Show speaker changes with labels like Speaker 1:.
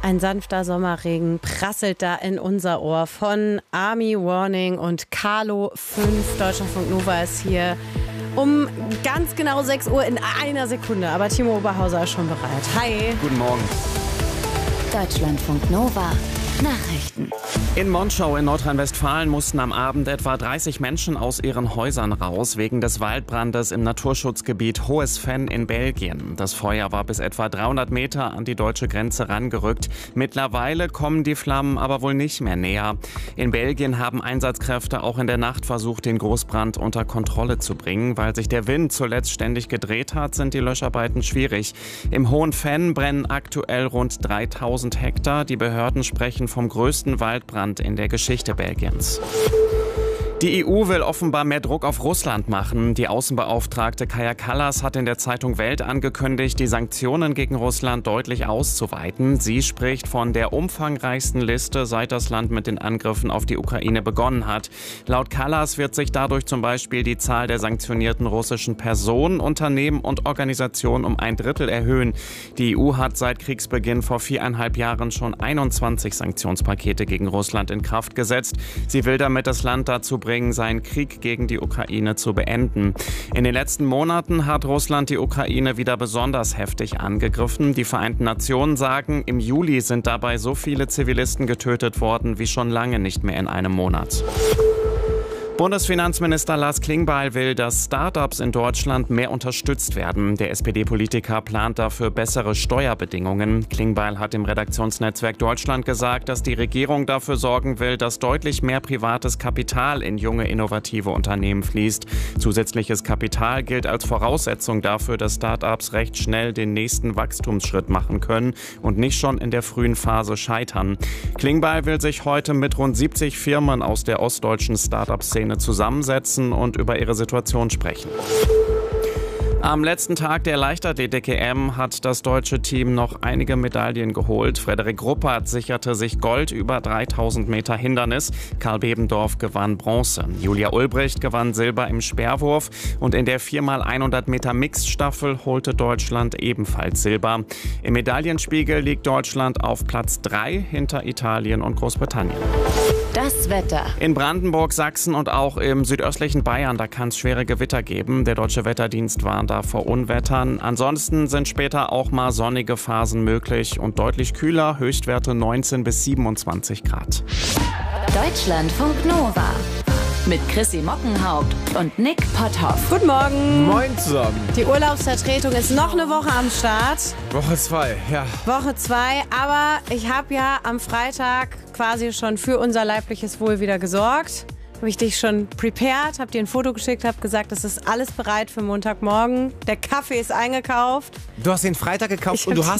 Speaker 1: Ein sanfter Sommerregen prasselt da in unser Ohr von Army Warning und Carlo 5. Deutschlandfunk Nova ist hier um ganz genau 6 Uhr in einer Sekunde. Aber Timo Oberhauser ist schon bereit. Hi.
Speaker 2: Guten Morgen.
Speaker 3: Deutschlandfunk Nova. Nachrichten.
Speaker 2: In Monschau in Nordrhein-Westfalen mussten am Abend etwa 30 Menschen aus ihren Häusern raus, wegen des Waldbrandes im Naturschutzgebiet Hohes Venn in Belgien. Das Feuer war bis etwa 300 Meter an die deutsche Grenze rangerückt. Mittlerweile kommen die Flammen aber wohl nicht mehr näher. In Belgien haben Einsatzkräfte auch in der Nacht versucht, den Großbrand unter Kontrolle zu bringen. Weil sich der Wind zuletzt ständig gedreht hat, sind die Löscharbeiten schwierig. Im Hohen Venn brennen aktuell rund 3000 Hektar. Die Behörden sprechen vom größten Waldbrand in der Geschichte Belgiens. Die EU will offenbar mehr Druck auf Russland machen. Die Außenbeauftragte Kaja Kallas hat in der Zeitung Welt angekündigt, die Sanktionen gegen Russland deutlich auszuweiten. Sie spricht von der umfangreichsten Liste, seit das Land mit den Angriffen auf die Ukraine begonnen hat. Laut Kallas wird sich dadurch zum Beispiel die Zahl der sanktionierten russischen Personen, Unternehmen und Organisationen um 1/3 erhöhen. Die EU hat seit Kriegsbeginn vor 4,5 Jahren schon 21 Sanktionspakete gegen Russland in Kraft gesetzt. Sie will damit das Land dazu bringen, seinen Krieg gegen die Ukraine zu beenden. In den letzten Monaten hat Russland die Ukraine wieder besonders heftig angegriffen. Die Vereinten Nationen sagen, im Juli sind dabei so viele Zivilisten getötet worden wie schon lange nicht mehr in einem Monat. Bundesfinanzminister Lars Klingbeil will, dass Start-ups in Deutschland mehr unterstützt werden. Der SPD-Politiker plant dafür bessere Steuerbedingungen. Klingbeil hat im Redaktionsnetzwerk Deutschland gesagt, dass die Regierung dafür sorgen will, dass deutlich mehr privates Kapital in junge, innovative Unternehmen fließt. Zusätzliches Kapital gilt als Voraussetzung dafür, dass Start-ups recht schnell den nächsten Wachstumsschritt machen können und nicht schon in der frühen Phase scheitern. Klingbeil will sich heute mit rund 70 Firmen aus der ostdeutschen Start-up-Szene zusammensetzen und über ihre Situation sprechen. Am letzten Tag der Leichtathletik-EM hat das deutsche Team noch einige Medaillen geholt. Frederik Ruppert sicherte sich Gold über 3000 Meter Hindernis. Karl Bebendorf gewann Bronze. Julia Ulbricht gewann Silber im Speerwurf. Und in der 4x100 Meter Mixed-Staffel holte Deutschland ebenfalls Silber. Im Medaillenspiegel liegt Deutschland auf Platz 3 hinter Italien und Großbritannien.
Speaker 3: Das Wetter.
Speaker 2: In Brandenburg, Sachsen und auch im südöstlichen Bayern, da kann es schwere Gewitter geben. Der Deutsche Wetterdienst warnt da vor Unwettern. Ansonsten sind später auch mal sonnige Phasen möglich und deutlich kühler, Höchstwerte 19 bis 27 Grad.
Speaker 3: Deutschlandfunk Nova. Mit Chrissy Mockenhaupt und Nick Potthoff.
Speaker 1: Guten Morgen.
Speaker 4: Moin zusammen.
Speaker 1: Die Urlaubsvertretung ist noch eine Woche am Start.
Speaker 4: Woche 2, ja.
Speaker 1: Woche 2, aber ich habe ja am Freitag quasi schon für unser leibliches Wohl wieder gesorgt. Habe ich dich schon prepared, habe dir ein Foto geschickt, habe gesagt, es ist alles bereit für Montagmorgen. Der Kaffee ist eingekauft.
Speaker 4: Du hast den Freitag gekauft und du hast